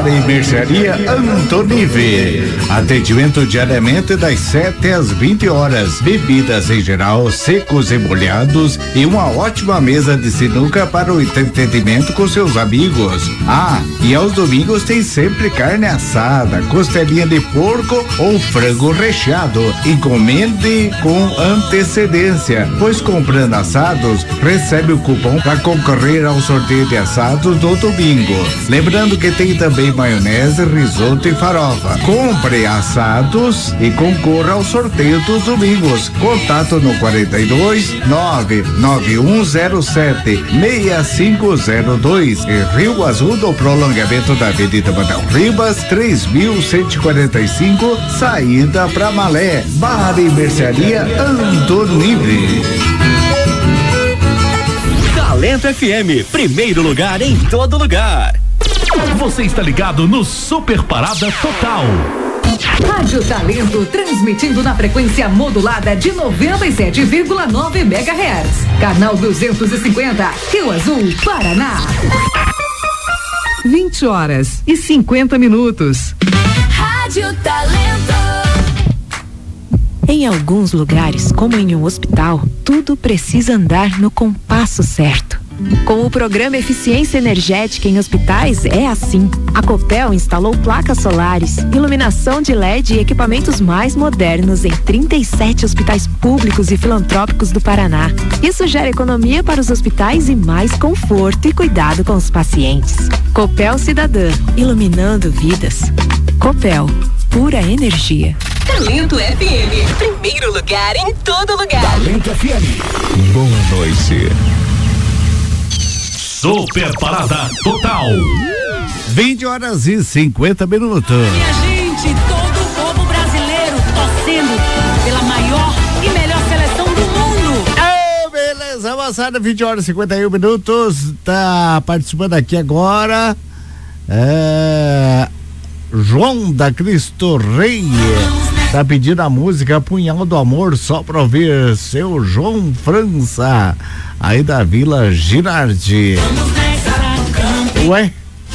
e Mercearia Antonive. Atendimento diariamente das 7 às 20 horas. Bebidas em geral, secos e molhados e uma ótima mesa de sinuca para o entretenimento com seus amigos. E aos domingos tem sempre carne assada, costelinha de porco ou frango recheado. Encomende com antecedência, pois comprando assados, recebe o cupom para concorrer ao sorteio de assados do domingo. Lembrando que tem também maionese, risoto e farofa. Compre assados e concorra ao sorteio dos domingos. Contato no 42 99107 6502 em Rio Azul, do prolongamento da Avenida Manuel Ribas, 3145, saída para Malé. Bar e Mercearia Antonive. Talento FM, primeiro lugar em todo lugar. Você está ligado no Super Parada Total. Rádio Talento, transmitindo na frequência modulada de 97,9 MHz. Canal 250, Rio Azul, Paraná. 20h50. Rádio Talento. Em alguns lugares, como em um hospital, tudo precisa andar no compasso certo. Com o programa Eficiência Energética em Hospitais é assim. A Copel instalou placas solares, iluminação de LED e equipamentos mais modernos em 37 hospitais públicos e filantrópicos do Paraná. Isso gera economia para os hospitais e mais conforto e cuidado com os pacientes. Copel Cidadã, iluminando vidas. Copel, pura energia. Talento FM, primeiro lugar em todo lugar. Talento FM. Boa noite. Super Parada Total. 20h50. Minha gente, todo o povo brasileiro torcendo pela maior e melhor seleção do mundo. Beleza, avançada, 20h51. Tá participando aqui agora João da Cristo Rei. Tá pedindo a música Punhal do Amor, só pra ouvir seu João França, aí da Vila Girardi. Ué?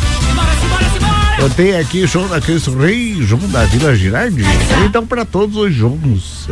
Eu tenho aqui João da Cristo Rei, João da Vila Girardi. Então pra todos os Joãos.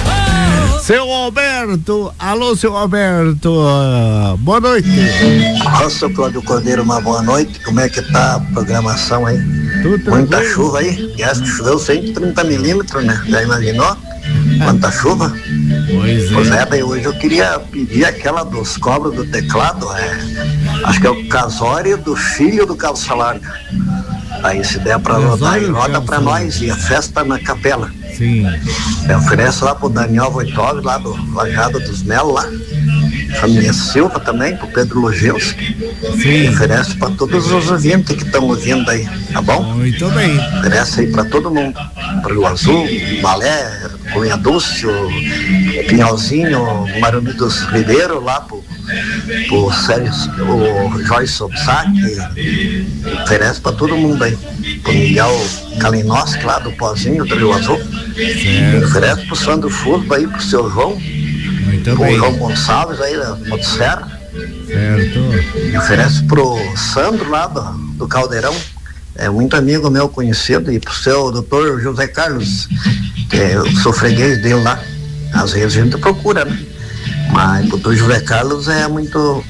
Seu Alberto, alô seu Alberto, boa noite. Olá, seu Cláudio Cordeiro, uma boa noite. Como é que tá a programação aí? Muita chuva aí, acho que choveu 130 milímetros, né? Já imaginou? Quanta chuva? Pois é, daí hoje eu queria pedir aquela dos cobras do teclado, acho que é o casório do filho do Calça Larga. Aí se der pra rodar, aí roda pra nós, e a festa na capela. Sim. Oferece lá pro Daniel Voitov, lá do Lajado dos Melos, lá. Família Silva também, pro Pedro Logenski. Sim. Oferece pra todos os ouvintes que estão ouvindo aí, tá bom? Muito bem. Oferece aí pra todo mundo. Pro Rio Azul, Malé, Cunha Dulce, Pinhalzinho, Maronidos Ribeiro, lá pro Sérgio, o Joyce Sobsac. Oferece pra todo mundo aí. Pro Miguel Kalinowski, lá do Pozinho, do Rio Azul. Oferece pro Sandro Furba aí, pro seu João. Muito pro bem. João Gonçalves aí da Motosserra. Certo. E oferece pro Sandro lá do Caldeirão. É muito amigo meu conhecido, e pro seu doutor José Carlos, que eu sou freguês dele lá. Às vezes a gente procura, né? Mas o doutor José Carlos é muito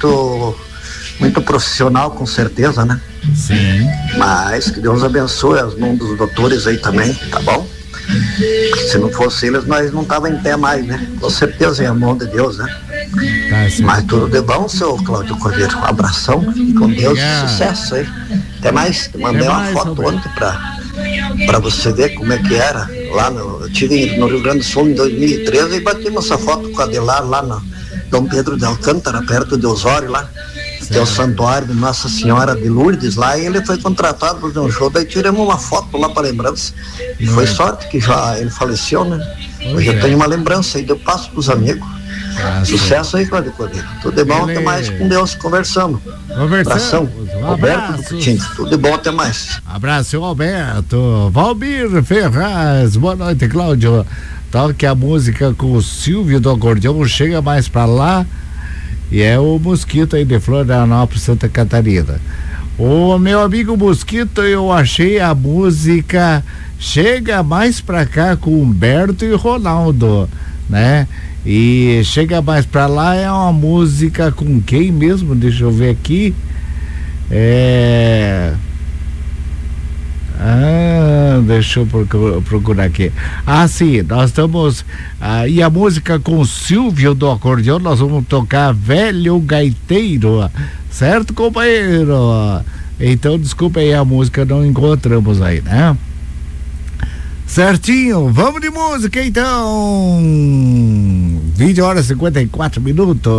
profissional, com certeza, né? Sim. Mas que Deus abençoe as mãos dos doutores aí também, tá bom? Se não fosse eles, nós não tava em pé mais, né? Com certeza é a mão de Deus, né? Tá, mas tudo de bom, seu Cláudio Cordeiro. Um abração e com Deus, sucesso aí. Até mais. Mandei uma foto ontem pra você ver como é que era. Lá eu estive no Rio Grande do Sul em 2013 e batemos essa foto com a Adelar lá no Dom Pedro de Alcântara, perto de Osório lá. Tem o santuário de Nossa Senhora de Lourdes lá, e ele foi contratado para fazer um show, daí tiramos uma foto lá para lembrança. E foi sorte que já ele faleceu, né? Hoje eu tenho uma lembrança aí, eu passo pros amigos. Sucesso aí, Cláudio Cordeiro. Tudo de bom, até mais com Deus, conversando. Abração. Alberto do Coutinho, tudo de bom, até mais. Abraço, seu Alberto. Valmir Ferraz, boa noite, Cláudio. Toque a música com o Silvio do acordeão, chega mais pra lá. E é o Mosquito aí de Florianópolis, Santa Catarina. O meu amigo Mosquito, eu achei a música Chega Mais Pra Cá com Humberto e Ronaldo, né? E Chega Mais Pra Lá é uma música com quem mesmo? Deixa eu ver aqui. Deixa eu procurar aqui. Sim, nós estamos. E a música com o Silvio do acordeão, nós vamos tocar Velho Gaiteiro, certo, companheiro? Então, desculpa aí a música, não encontramos aí, né? Certinho, vamos de música então. 20 horas e 54 minutos.